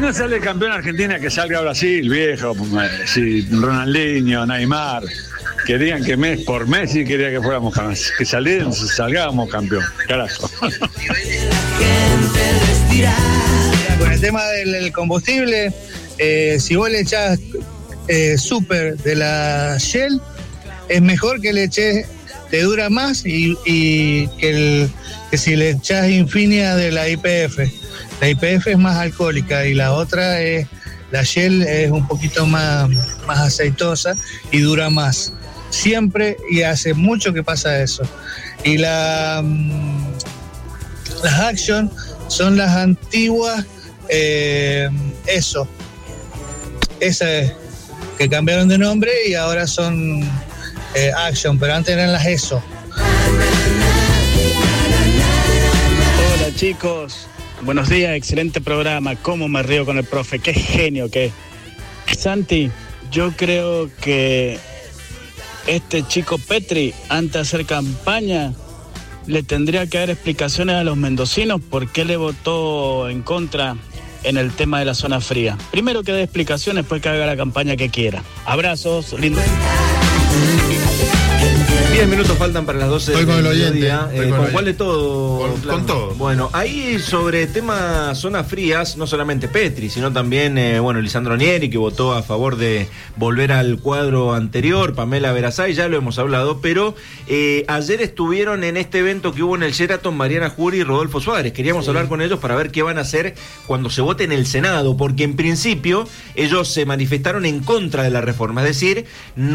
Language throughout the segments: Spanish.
no sale campeón Argentina, que salga Brasil, viejo. Si Ronaldinho, Neymar, que digan que mes por Messi quería que fuéramos campeones. Que salgamos campeón, carajo. Con el tema del combustible, si vos le echás super de la Shell, es mejor que le eches, te dura más y que si le echás Infinia de la YPF. La YPF es más alcohólica y la otra es, la Shell es un poquito más aceitosa y dura más. Siempre, y hace mucho que pasa eso. Y las Action son las antiguas, esas que cambiaron de nombre y ahora son Action, pero antes eran las ESO. Hola chicos, buenos días, excelente programa. Cómo me río con el profe, qué genio que es. Santi, yo creo que este chico Petri, antes de hacer campaña, le tendría que dar explicaciones a los mendocinos por qué le votó en contra en el tema de la zona fría. Primero que dé explicaciones, después que haga la campaña que quiera. Abrazos, lindo. 10 minutos faltan para las 12 Estoy con el oyente. ¿Con cuál de todo? Con todo. Bueno, ahí sobre temas zonas frías, no solamente Petri, sino también, Lisandro Nieri, que votó a favor de volver al cuadro anterior, Pamela Verasay, ya lo hemos hablado, pero ayer estuvieron en este evento que hubo en el Sheraton Mariana Jury y Rodolfo Suárez. Queríamos hablar con ellos para ver qué van a hacer cuando se vote en el Senado, porque en principio ellos se manifestaron en contra de la reforma, es decir,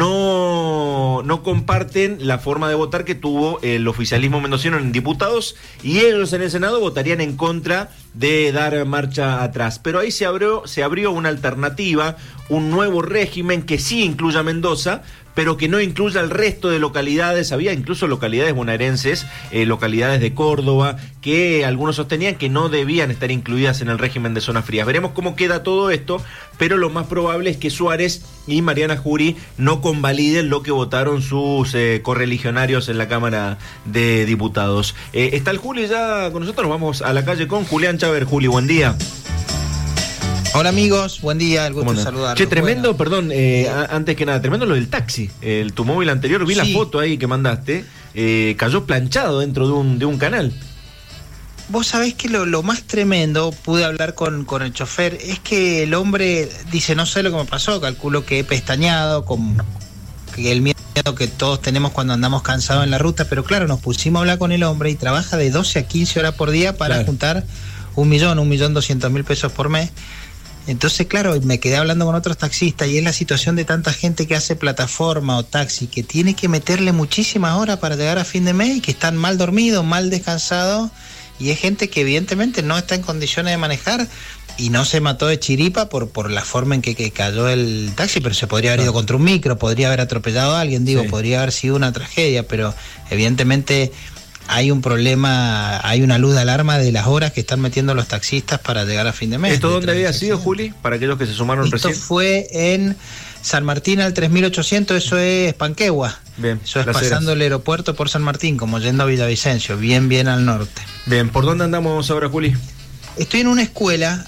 no comparten la forma de votar que tuvo el oficialismo mendocino en diputados, y ellos en el Senado votarían en contra de dar marcha atrás. Pero ahí se abrió una alternativa, un nuevo régimen que sí incluya Mendoza, pero que no incluya el resto de localidades. Había incluso localidades bonaerenses, localidades de Córdoba, que algunos sostenían que no debían estar incluidas en el régimen de zonas frías. Veremos cómo queda todo esto, pero lo más probable es que Suárez y Mariana Jury no convaliden lo que votaron sus correligionarios en la Cámara de Diputados. Está el Juli ya con nosotros, vamos a la calle con Julián Chávez. Juli, buen día. Hola amigos, buen día, el gusto de saludarlos. Che, tremendo, bueno. Antes que nada, tremendo lo del taxi. Tu móvil anterior, vi la foto ahí que mandaste, cayó planchado dentro de un canal. Vos sabés que lo más tremendo, pude hablar con el chofer, es que el hombre dice, no sé lo que me pasó, calculo que he pestañeado, que el miedo que todos tenemos cuando andamos cansados en la ruta, pero claro, nos pusimos a hablar con el hombre y trabaja de 12 a 15 horas por día para juntar 1.200.000 pesos por mes. Entonces, claro, me quedé hablando con otros taxistas y es la situación de tanta gente que hace plataforma o taxi, que tiene que meterle muchísimas horas para llegar a fin de mes y que están mal dormidos, mal descansados, y es gente que evidentemente no está en condiciones de manejar y no se mató de chiripa por la forma en que cayó el taxi, pero se podría haber ido contra un micro, podría haber atropellado a alguien, podría haber sido una tragedia, pero evidentemente hay un problema, hay una luz de alarma de las horas que están metiendo los taxistas para llegar a fin de mes. ¿Esto dónde había sido, Juli? Para aquellos que se sumaron recién. Esto fue en San Martín al 3800, eso es Panquegua. Bien. Eso es pasando el aeropuerto por San Martín, como yendo a Villavicencio, bien al norte. Bien, ¿por dónde andamos ahora, Juli? Estoy en una escuela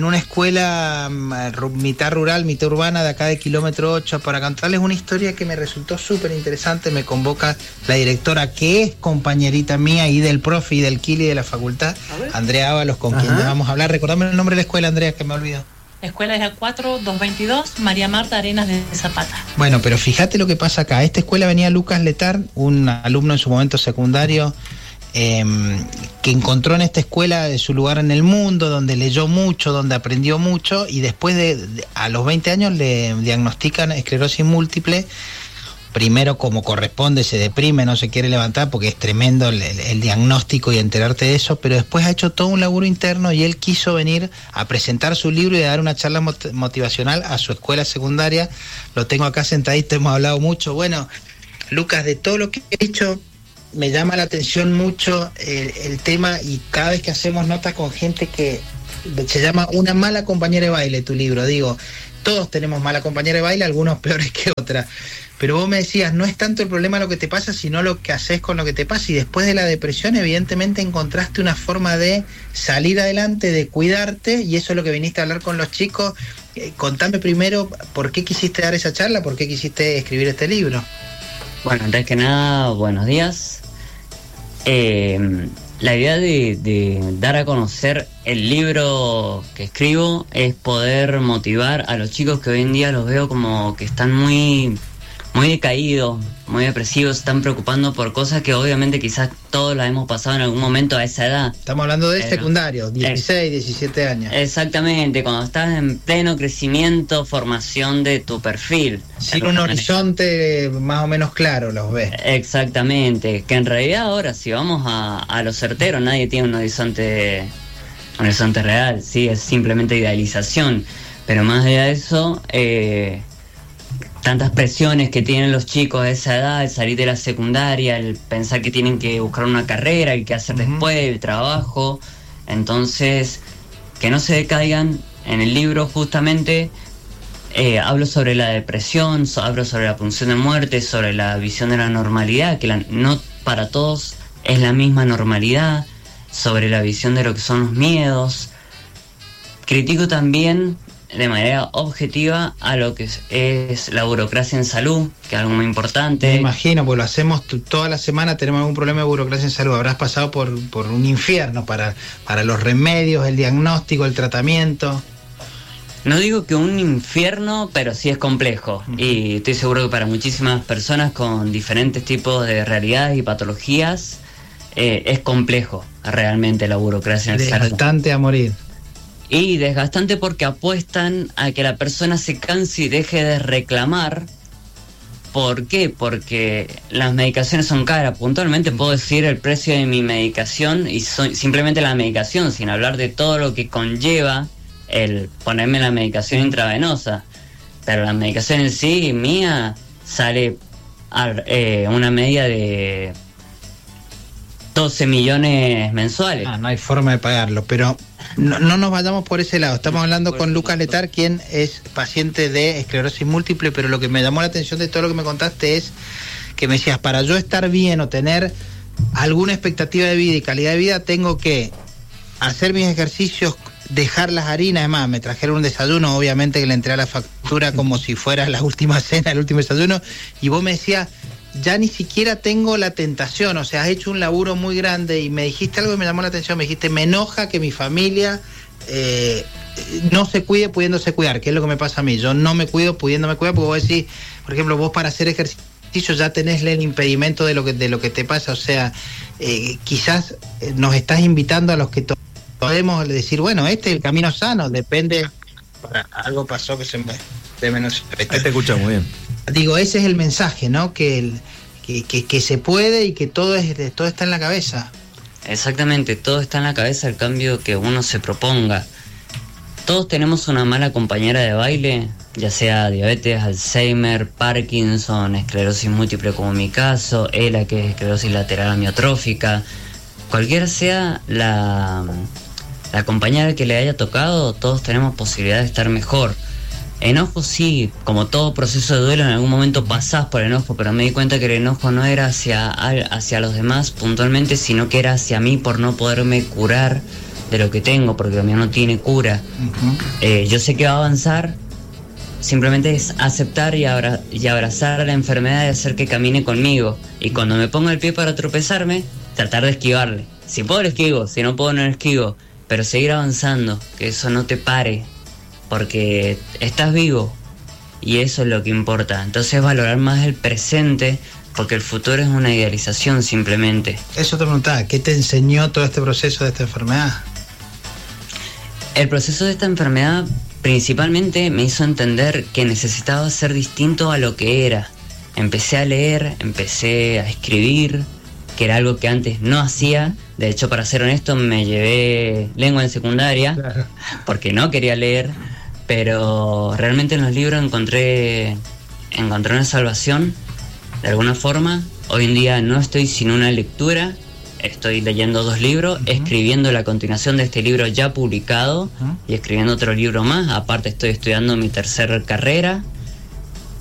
mitad rural, mitad urbana, de acá de kilómetro 8, para contarles una historia que me resultó súper interesante. Me convoca la directora, que es compañerita mía y del profe y del Kili de la facultad, Andrea Ábalos, con quien vamos a hablar. Recordame el nombre de la escuela, Andrea, que me olvido. La escuela es la 4222, María Marta Arenas de Zapata. Bueno, pero fíjate lo que pasa acá. A esta escuela venía Lucas Letar, un alumno en su momento secundario, que encontró en esta escuela su lugar en el mundo, donde leyó mucho, donde aprendió mucho, y después a los 20 años le diagnostican esclerosis múltiple. Primero, como corresponde, se deprime, no se quiere levantar porque es tremendo el diagnóstico y enterarte de eso, pero después ha hecho todo un laburo interno y él quiso venir a presentar su libro y a dar una charla motivacional a su escuela secundaria. Lo tengo acá sentadito, hemos hablado mucho. Bueno, Lucas, de todo lo que he hecho, me llama la atención mucho el tema, y cada vez que hacemos notas con gente que se llama Una mala compañera de baile, tu libro, digo, todos tenemos mala compañera de baile, algunos peores que otras, pero vos me decías, no es tanto el problema lo que te pasa, sino lo que haces con lo que te pasa. Y después de la depresión, evidentemente encontraste una forma de salir adelante, de cuidarte, y eso es lo que viniste a hablar con los chicos. Contame primero, ¿por qué quisiste dar esa charla? ¿Por qué quisiste escribir este libro? Bueno, antes que nada, buenos días. La idea de dar a conocer el libro que escribo es poder motivar a los chicos que hoy en día los veo como que están muy decaídos, muy depresivos, se están preocupando por cosas que obviamente quizás todos las hemos pasado en algún momento a esa edad. Estamos hablando de secundario, 16, 17 años. Exactamente, cuando estás en pleno crecimiento, formación de tu perfil. Sin un horizonte más o menos claro, los ves. Exactamente, que en realidad ahora si vamos a lo certero, nadie tiene un horizonte real, sí, es simplemente idealización, pero más allá de eso, tantas presiones que tienen los chicos a esa edad, el salir de la secundaria, el pensar que tienen que buscar una carrera, el que hacer después, el trabajo. Entonces, que no se decaigan. En el libro justamente hablo sobre la depresión, hablo sobre la punción de muerte, sobre la visión de la normalidad, que no para todos es la misma normalidad, sobre la visión de lo que son los miedos. Critico también de manera objetiva a lo que es la burocracia en salud, que es algo muy importante. Me imagino, pues lo hacemos toda la semana, tenemos algún problema de burocracia en salud. Habrás pasado por un infierno para los remedios, el diagnóstico, el tratamiento. No digo que un infierno, pero sí es complejo. Y estoy seguro que para muchísimas personas con diferentes tipos de realidades y patologías es complejo realmente la burocracia en salud. Desgastante a morir. Y desgastante porque apuestan a que la persona se canse y deje de reclamar. ¿Por qué? Porque las medicaciones son caras. Puntualmente puedo decir el precio de mi medicación y simplemente la medicación, sin hablar de todo lo que conlleva el ponerme la medicación intravenosa. Pero la medicación en sí, mía, sale una media de 12 millones mensuales. No hay forma de pagarlo, pero no nos vayamos por ese lado. Estamos hablando con Lucas Letar, quien es paciente de esclerosis múltiple, pero lo que me llamó la atención de todo lo que me contaste es que me decías, para yo estar bien o tener alguna expectativa de vida y calidad de vida, tengo que hacer mis ejercicios, dejar las harinas. Además, me trajeron un desayuno, obviamente que le entré a la factura como si fuera la última cena, el último desayuno, y vos me decías, ya ni siquiera tengo la tentación, o sea, has hecho un laburo muy grande, y me dijiste algo que me llamó la atención, me dijiste, me enoja que mi familia no se cuide pudiéndose cuidar, que es lo que me pasa a mí, yo no me cuido pudiéndome cuidar, porque vos decís, por ejemplo, vos para hacer ejercicio ya tenés el impedimento de lo que te pasa, o sea, quizás nos estás invitando a los que podemos decir, bueno, este es el camino sano, depende, algo pasó que se me te escucha muy bien. Digo, ese es el mensaje, ¿no? Que se puede y que todo está en la cabeza. Exactamente, todo está en la cabeza, el cambio que uno se proponga. Todos tenemos una mala compañera de baile, ya sea diabetes, Alzheimer, Parkinson, esclerosis múltiple como en mi caso, ELA, que es esclerosis lateral amiotrófica. Cualquiera sea la compañera que le haya tocado, todos tenemos posibilidad de estar mejor. Enojo sí, como todo proceso de duelo, en algún momento pasás por enojo, pero me di cuenta que el enojo no era hacia los demás puntualmente, sino que era hacia mí por no poderme curar de lo que tengo, porque lo mío no tiene cura. Yo sé que va a avanzar, simplemente es aceptar y abrazar la enfermedad y hacer que camine conmigo. Y cuando me ponga el pie para tropezarme, tratar de esquivarle. Si puedo lo esquivo, si no puedo no lo esquivo, pero seguir avanzando, que eso no te pare. Porque estás vivo y eso es lo que importa. Entonces valorar más el presente, porque el futuro es una idealización simplemente. Eso te preguntaba, ¿qué te enseñó todo este proceso de esta enfermedad? El proceso de esta enfermedad principalmente me hizo entender que necesitaba ser distinto a lo que era. Empecé a leer, empecé a escribir, que era algo que antes no hacía. De hecho, para ser honesto, me llevé lengua en secundaria, claro, porque no quería leer, pero realmente en los libros encontré una salvación, de alguna forma. Hoy en día no estoy sin una lectura, estoy leyendo 2 libros, escribiendo la continuación de este libro ya publicado, y escribiendo otro libro más. Aparte estoy estudiando mi tercera carrera,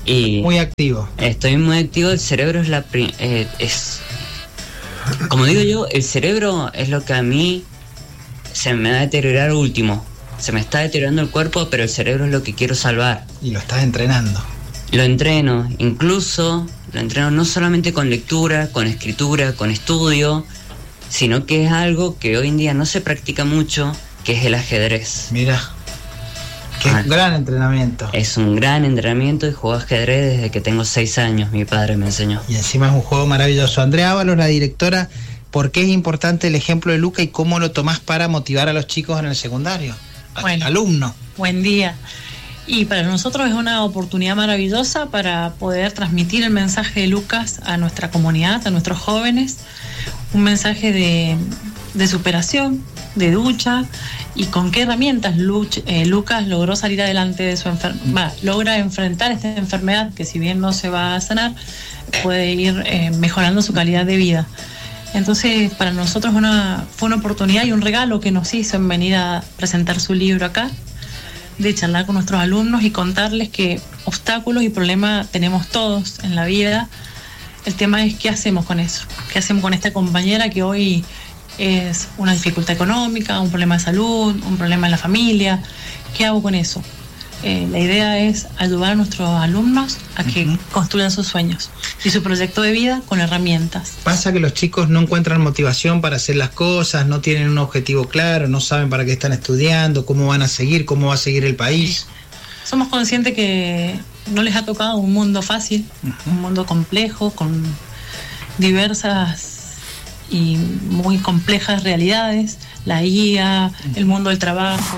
Y muy activo. Estoy muy activo. El cerebro es como digo yo, el cerebro es lo que a mí se me va a deteriorar último. Se me está deteriorando el cuerpo, pero el cerebro es lo que quiero salvar. Y lo estás entrenando. Lo entreno, incluso lo entreno no solamente con lectura, con escritura, con estudio, sino que es algo que hoy en día no se practica mucho, que es el ajedrez. Mira, qué gran entrenamiento. Es un gran entrenamiento y juego ajedrez desde que tengo 6 años, mi padre me enseñó. Y encima es un juego maravilloso. Andrea Ábalos, la directora, ¿por qué es importante el ejemplo de Luca y cómo lo tomás para motivar a los chicos en el secundario? Bueno, alumno. Buen día. Y para nosotros es una oportunidad maravillosa para poder transmitir el mensaje de Lucas a nuestra comunidad, a nuestros jóvenes, un mensaje de superación, de lucha, y con qué herramientas Lucas logró salir adelante de su enfermedad, logra enfrentar esta enfermedad que, si bien no se va a sanar, puede ir mejorando su calidad de vida. Entonces, para nosotros fue una oportunidad y un regalo que nos hizo en venir a presentar su libro acá, de charlar con nuestros alumnos y contarles que obstáculos y problemas tenemos todos en la vida. El tema es qué hacemos con eso, qué hacemos con esta compañera que hoy es una dificultad económica, un problema de salud, un problema en la familia. ¿Qué hago con eso? La idea es ayudar a nuestros alumnos a que construyan sus sueños y su proyecto de vida con herramientas. Pasa que los chicos no encuentran motivación para hacer las cosas, no tienen un objetivo claro, no saben para qué están estudiando, cómo van a seguir, cómo va a seguir el país. Somos conscientes que no les ha tocado un mundo fácil, un mundo complejo, con diversas y muy complejas realidades, la IA, el mundo del trabajo.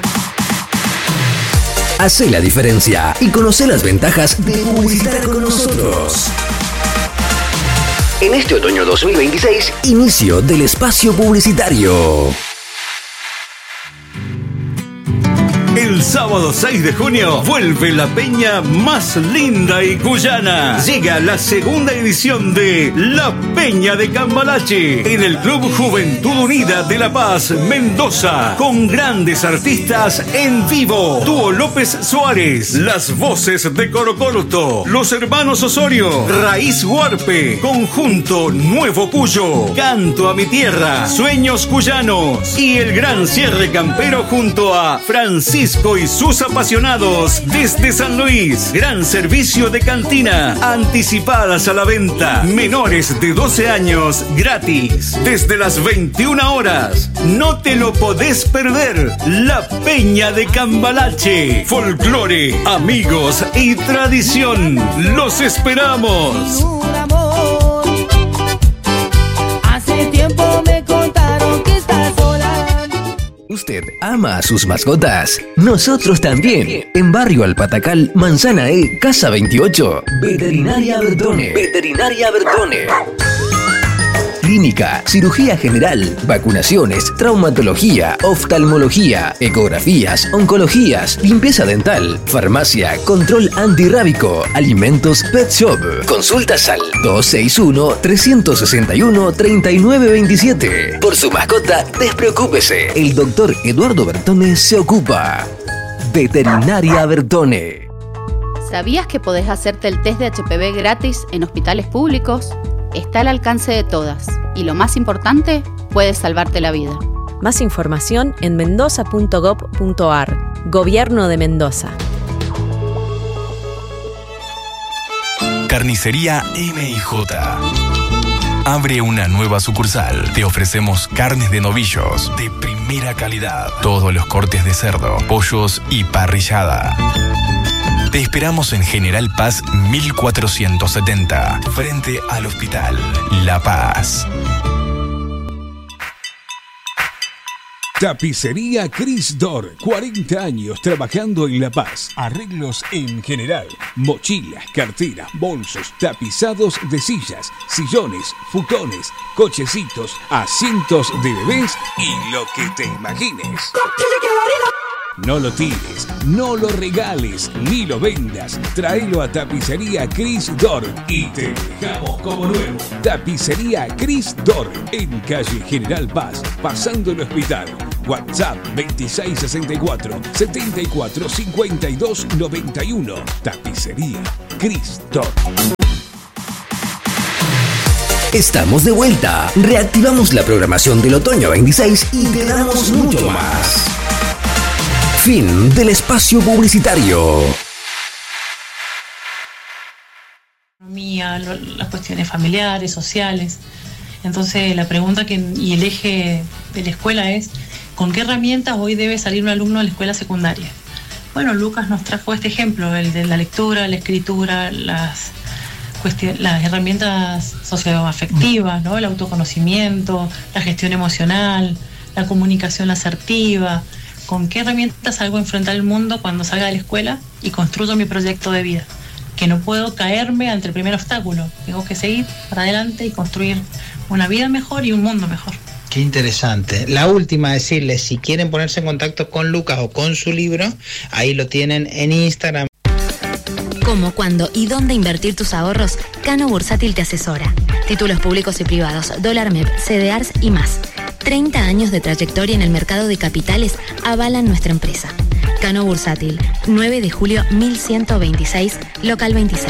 Hacé la diferencia y conoce las ventajas de publicitar con nosotros. En este otoño 2026, inicio del espacio publicitario. El sábado 6 de junio vuelve la peña más linda y cuyana. Llega la segunda edición de La Peña de Cambalache en el Club Juventud Unida de La Paz, Mendoza, con grandes artistas en vivo. Dúo López Suárez, las voces de Coro Corto, los hermanos Osorio, Raíz Huarpe, Conjunto Nuevo Cuyo, Canto a mi Tierra, Sueños Cuyanos y el gran cierre campero junto a Francisco y sus apasionados desde San Luis. Gran servicio de cantina, anticipadas a la venta, menores de 12 años gratis, desde las 21 horas. No te lo podés perder. La Peña de Cambalache, folclore, amigos y tradición. Los esperamos. Hace tiempo me contaron que estás sola. ¿Usted ama a sus mascotas? Nosotros también. En Barrio Alpatacal, Manzana E, Casa 28. Veterinaria Bertone. Veterinaria Bertone. Clínica, cirugía general, vacunaciones, traumatología, oftalmología, ecografías, oncologías, limpieza dental, farmacia, control antirrábico, alimentos, pet shop. Consultas al 261-361-3927. Por su mascota, despreocúpese. El doctor Eduardo Bertone se ocupa. Veterinaria Bertone. ¿Sabías que podés hacerte el test de HPV gratis en hospitales públicos? Está al alcance de todas y lo más importante, puede salvarte la vida. Más información en mendoza.gov.ar. Gobierno de Mendoza. Carnicería M&J. Abre una nueva sucursal. Te ofrecemos carnes de novillos de primera calidad. Todos los cortes de cerdo, pollos y parrillada. Te esperamos en General Paz 1470, frente al Hospital La Paz. Tapicería Cris Dor, 40 años trabajando en La Paz. Arreglos en general, mochilas, carteras, bolsos, tapizados de sillas, sillones, futones, cochecitos, asientos de bebés y lo que te imagines. No lo tires, no lo regales, ni lo vendas. Tráelo a Tapicería Cris Dor y te dejamos como nuevo. Tapicería Cris Dor, en calle General Paz, pasando el hospital. WhatsApp 2664-745291. Tapicería Cristo. Estamos de vuelta. Reactivamos la programación del otoño 26 y te damos mucho más. Fin del espacio publicitario. Las cuestiones familiares, sociales. Entonces la pregunta y el eje de la escuela es: ¿con qué herramientas hoy debe salir un alumno a la escuela secundaria? Bueno, Lucas nos trajo este ejemplo, el de la lectura, la escritura, las herramientas socioafectivas, ¿no? El autoconocimiento, la gestión emocional, la comunicación asertiva. ¿Con qué herramientas salgo a enfrentar el mundo cuando salga de la escuela y construyo mi proyecto de vida? Que no puedo caerme ante el primer obstáculo. Tengo que seguir para adelante y construir una vida mejor y un mundo mejor. Qué interesante. La última, decirles, si quieren ponerse en contacto con Lucas o con su libro, ahí lo tienen en Instagram. Cómo, cuándo y dónde invertir tus ahorros, Cano Bursátil te asesora. Títulos públicos y privados, dólar MEP, CDRs y más. 30 años de trayectoria en el mercado de capitales avalan nuestra empresa. Cano Bursátil, 9 de julio 1126, local 26.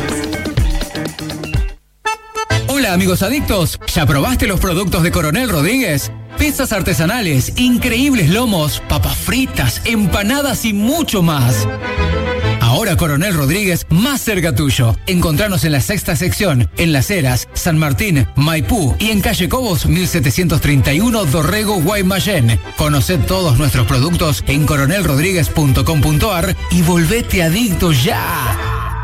Hola amigos adictos, ¿ya probaste los productos de Coronel Rodríguez? Pizzas artesanales, increíbles lomos, papas fritas, empanadas y mucho más. Ahora Coronel Rodríguez, más cerca tuyo. Encontranos en la sexta sección, en Las Heras, San Martín, Maipú y en Calle Cobos 1731, Dorrego, Guaymallén. Conoced todos nuestros productos en coronelrodríguez.com.ar y volvete adicto ya.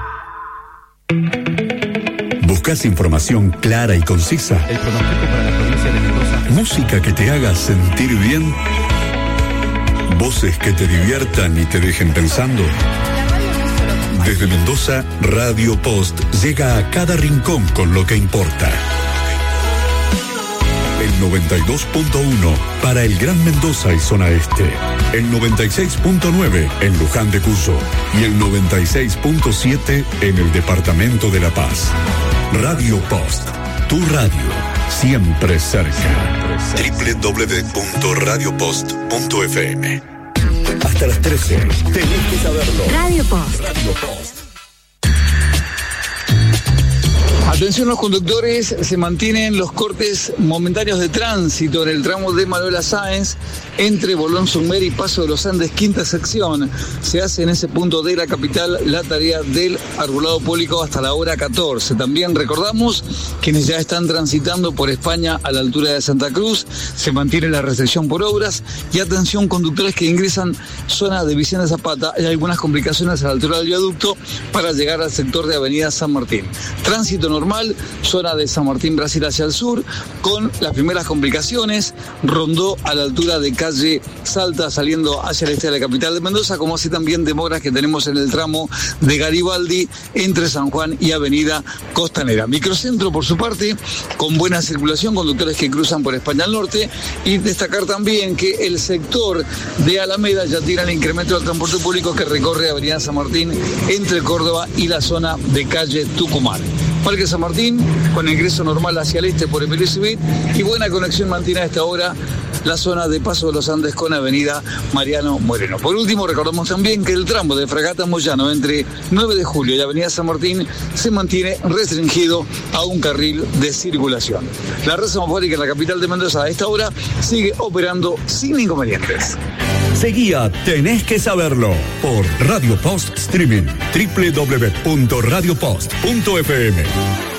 ¿Buscas información clara y concisa? El pronóstico para la provincia de Mendoza. Música que te haga sentir bien. Voces que te diviertan y te dejen pensando. Desde Mendoza, Radio Post llega a cada rincón con lo que importa. El 92.1 para el Gran Mendoza y zona este. El 96.9 en Luján de Cuyo. Y el 96.7 en el departamento de La Paz. Radio Post, tu radio, siempre cerca. www.radiopost.fm. Hasta las 13, tenés que saberlo. Radio Post. Radio Post. Atención los conductores, se mantienen los cortes momentáneos de tránsito en el tramo de Manuela Sáenz entre Bolón Sumer y Paso de los Andes, quinta sección. Se hace en ese punto de la capital la tarea del arbolado público hasta la hora 14. También recordamos quienes ya están transitando por España a la altura de Santa Cruz, se mantiene la restricción por obras y atención conductores que ingresan zona de Vicente Zapata, hay algunas complicaciones a la altura del viaducto para llegar al sector de Avenida San Martín. Tránsito normal, zona de San Martín, Brasil hacia el sur, con las primeras complicaciones, Rondó a la altura de calle Salta saliendo hacia el este de la capital de Mendoza, como así también demoras que tenemos en el tramo de Garibaldi entre San Juan y Avenida Costanera. Microcentro, por su parte, con buena circulación, conductores que cruzan por España al norte, y destacar también que el sector de Alameda ya tiene el incremento del transporte público que recorre Avenida San Martín entre Córdoba y la zona de calle Tucumán. Parque San Martín, con ingreso normal hacia el este por Emilio Civit, y buena conexión mantiene a esta hora la zona de Paso de los Andes con Avenida Mariano Moreno. Por último, recordamos también que el tramo de Fragata Moyano entre 9 de julio y Avenida San Martín se mantiene restringido a un carril de circulación. La red semafórica en la capital de Mendoza a esta hora sigue operando sin inconvenientes. Seguía Tenés que Saberlo por Radio Post Streaming, www.radiopost.fm.